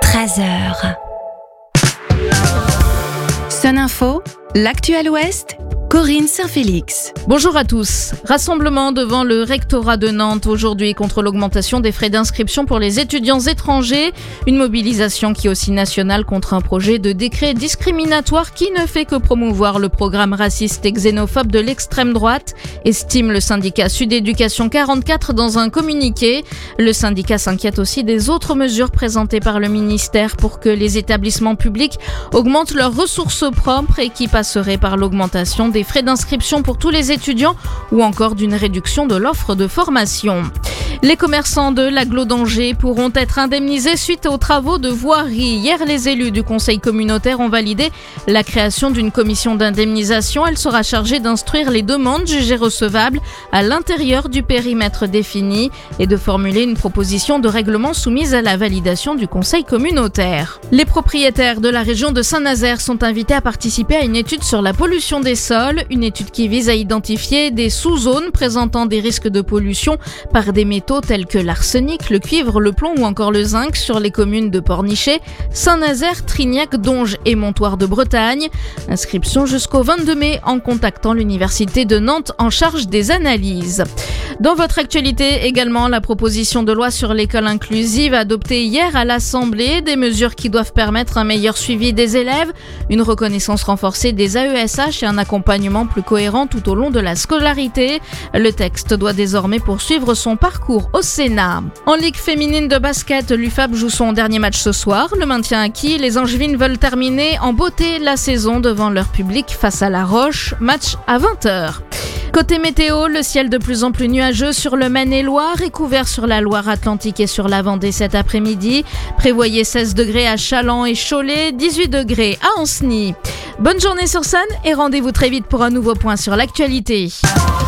13h. Sun Info, l'actuel Ouest, Corinne Saint-Félix. Bonjour à tous. Rassemblement devant le rectorat de Nantes aujourd'hui contre l'augmentation des frais d'inscription pour les étudiants étrangers. Une mobilisation qui est aussi nationale contre un projet de décret discriminatoire qui ne fait que promouvoir le programme raciste et xénophobe de l'extrême droite, estime le syndicat Sud Éducation 44 dans un communiqué. Le syndicat s'inquiète aussi des autres mesures présentées par le ministère pour que les établissements publics augmentent leurs ressources propres et qui passeraient par l'augmentation des frais d'inscription pour tous les étudiants ou encore d'une réduction de l'offre de formation. Les commerçants de l'Agglo d'Angers pourront être indemnisés suite aux travaux de voirie. Hier, les élus du conseil communautaire ont validé la création d'une commission d'indemnisation. Elle sera chargée d'instruire les demandes jugées recevables à l'intérieur du périmètre défini et de formuler une proposition de règlement soumise à la validation du conseil communautaire. Les propriétaires de la région de Saint-Nazaire sont invités à participer à une étude sur la pollution des sols, une étude qui vise à identifier des sous-zones présentant des risques de pollution par des métaux tels que l'arsenic, le cuivre, le plomb ou encore le zinc sur les communes de Pornichet, Saint-Nazaire, Trignac, Donges et Montoire de Bretagne. Inscription jusqu'au 22 mai en contactant l'Université de Nantes en charge des analyses. Dans votre actualité également, la proposition de loi sur l'école inclusive adoptée hier à l'Assemblée, des mesures qui doivent permettre un meilleur suivi des élèves, une reconnaissance renforcée des AESH et un accompagnement plus cohérent tout au long de la scolarité. Le texte doit désormais poursuivre son parcours au Sénat. En Ligue féminine de basket, l'UFAB joue son dernier match ce soir. Le maintien acquis, les Angevines veulent terminer en beauté la saison devant leur public face à La Roche. Match à 20h. Côté météo, le ciel de plus en plus nuageux sur le Maine-et-Loire et couvert sur la Loire-Atlantique et sur la Vendée cet après-midi. Prévoyez 16 degrés à Challans et Cholet, 18 degrés à Ancenis. Bonne journée sur Sun et rendez-vous très vite pour un nouveau point sur l'actualité.